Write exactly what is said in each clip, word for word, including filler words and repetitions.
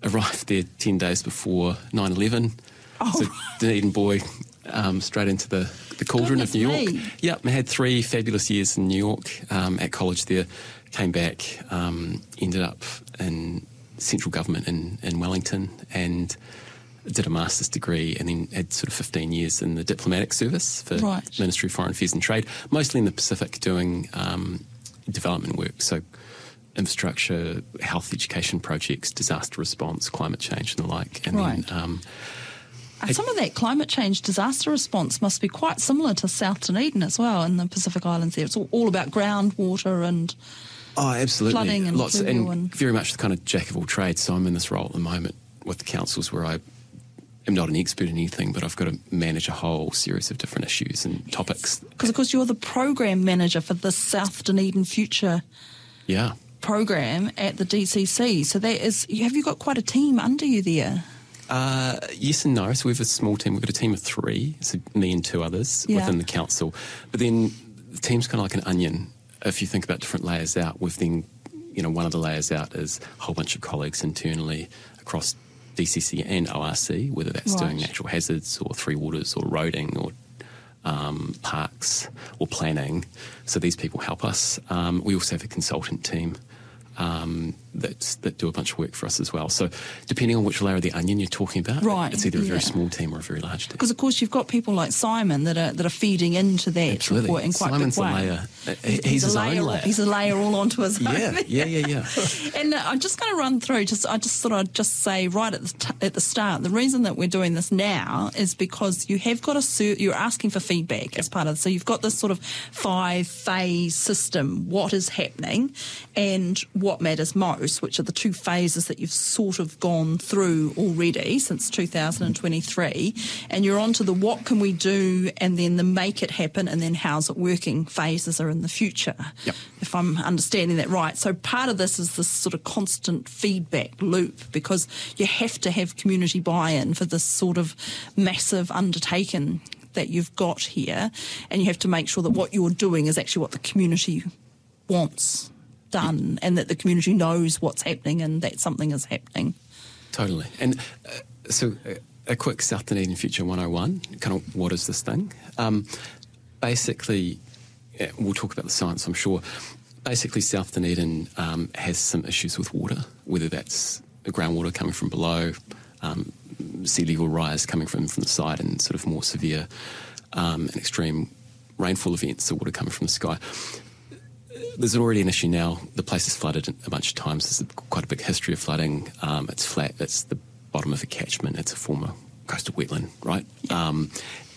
arrived there ten days before nine eleven. Oh. So Dunedin boy, um, straight into the, the cauldron Goodness of New York. me. Yeah, I had three fabulous years in New York um, at college there. Came back, um, ended up in central government in, in Wellington, and did a master's degree, and then had sort of fifteen years in the diplomatic service for Right. Ministry of Foreign Affairs and Trade, mostly in the Pacific, doing um, development work, so infrastructure, health, education projects, disaster response, climate change and the like. And Right. then, um, And some of that climate change disaster response must be quite similar to South Dunedin as well in the Pacific Islands there. It's all, all about groundwater and oh, absolutely, flooding and lots, fluvial and and- very much the kind of jack of all trades. So I'm in this role at the moment with the councils where I am not an expert in anything, but I've got to manage a whole series of different issues and topics. because of course you're the program manager for the South Dunedin Future Yeah. program at the D C C. So that is, have you got quite a team under you there? Uh, yes and no. So we have a small team. We've got a team of three, so me and two others Yeah. within the council. But then the team's kind of like an onion. If you think about different layers out, we've then, you know, one of the layers out is a whole bunch of colleagues internally across D C C and O R C, whether that's Right. doing natural hazards or three waters or roading or um, parks or planning. So these people help us. Um, we also have a consultant team um, that that do a bunch of work for us as well. So depending on which layer of the onion you're talking about, Right, it's either a very yeah. small team or a very large team. Because of course you've got people like Simon that are that are feeding into that Absolutely. support in quite Simon's a a big way. layer. Uh, he- He's, a his layer, own layer. He's a layer all onto his own. Yeah, yeah, yeah, yeah. And uh, I'm just going to run through. Just, I just thought I'd just say right at the t- at the start. The reason that we're doing this now is because you have got a sur- you're asking for feedback as part of. So you've got this sort of five phase system. What is happening, and what matters most, which are the two phases that you've sort of gone through already since two thousand twenty-three. And you're on to the what can we do, and then the make it happen, and then how's it working phases are in the future. Yep. If I'm understanding that right. So part of this is this sort of constant feedback loop, because you have to have community buy-in for this sort of massive undertaking that you've got here, and you have to make sure that what you're doing is actually what the community wants done, and that the community knows what's happening and that something is happening. Totally. And uh, so uh, a quick South Dunedin Future one oh one, kind of what is this thing? Um, basically, yeah, we'll talk about the science, I'm sure. Basically, South Dunedin um, has some issues with water, whether that's the groundwater coming from below, um, sea level rise coming from, from the side, and sort of more severe um, and extreme rainfall events, so water coming from the sky. There's already an issue now. The place is flooded a bunch of times. There's a, quite a big history of flooding. Um, it's flat. It's the bottom of a catchment. It's a former coastal wetland, right? Um,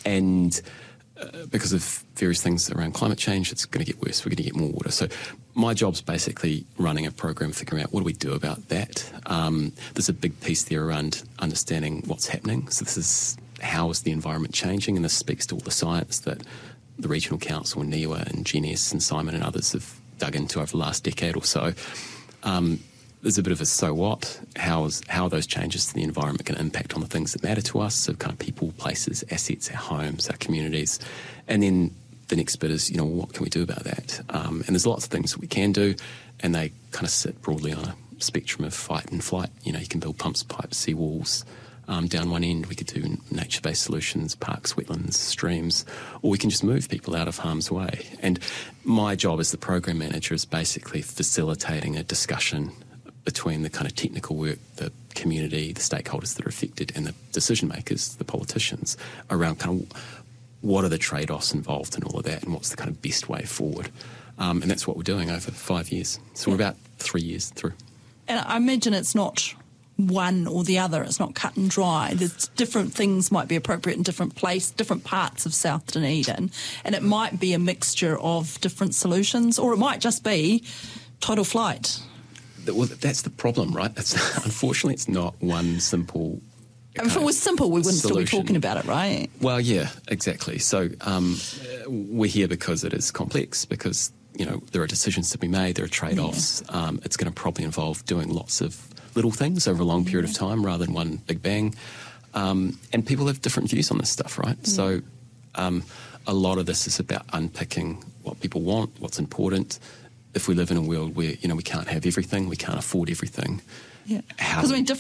and uh, because of various things around climate change, it's going to get worse. We're going to get more water. So my job's basically running a program, figuring out what do we do about that. Um, there's a big piece there around understanding what's happening. So this is how is the environment changing, and this speaks to all the science that the Regional Council and NIWA and G N S and Simon and others have dug into over the last decade or so. Um, there's a bit of a so what, how is how are those changes to the environment going to impact on the things that matter to us, so kind of people, places, assets, our homes, our communities. And then the next bit is, you know, what can we do about that? Um, and there's lots of things that we can do, and they kind of sit broadly on a spectrum of fight and flight. You know, you can build pumps, pipes, seawalls. Um, down one end, we could do nature-based solutions, parks, wetlands, streams, or we can just move people out of harm's way. And my job as the program manager is basically facilitating a discussion between the kind of technical work, the community, the stakeholders that are affected, and the decision makers, the politicians, around kind of what are the trade-offs involved in all of that, and what's the kind of best way forward. Um, and that's what we're doing over five years. So we're about three years through. And I imagine it's not one or the other. It's not cut and dry. There's different things might be appropriate in different place, different parts of South Dunedin, and it might be a mixture of different solutions, or it might just be tidal flight. Well, that's the problem, right? It's, unfortunately, it's not one simple. I mean, if it was simple, we wouldn't solution. still be talking about it, right? Well, yeah, exactly. So um, we're here because it is complex, because, you know, there are decisions to be made, there are trade-offs. Yeah. Um, it's going to probably involve doing lots of little things over a long period of time rather than one big bang. Um, and people have different views on this stuff, right? Mm. So um, a lot of this is about unpicking what people want, what's important. If we live in a world where, you know, we can't have everything, we can't afford everything. Yeah. How Because I mean,